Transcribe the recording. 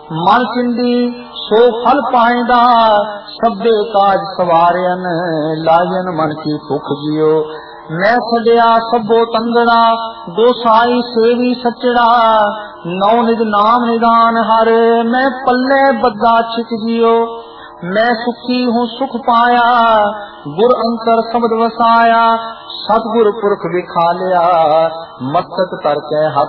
मन चिंदी सो फल पाएंदा, सभे काज सवारियन लायन मन की भुख जियो। मैं छड़िया सबो तंगड़ा, गोसाई सेवी सचड़ा, नौ निज नाम निदान हर, मैं पल्ले बद्दा छिक जियो। मैं सुखी हूँ सुख पाया, गुर अंतर शब्द वसाया, सतगुर पुरख दिखा लिया, मस्तक तर के हाथ